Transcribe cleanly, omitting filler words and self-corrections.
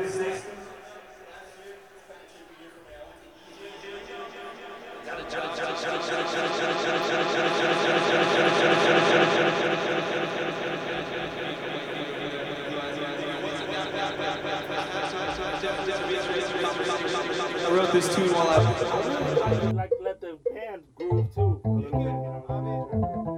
I wrote this tune while I was like let the band groove too a little bit, you know what I mean?